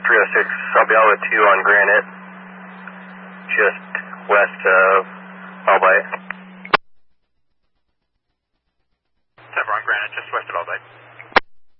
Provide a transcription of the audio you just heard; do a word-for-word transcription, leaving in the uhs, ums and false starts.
three oh six, I'll be Alba two on Granite, just west of Albright. Denver on Granite, just west of Albright.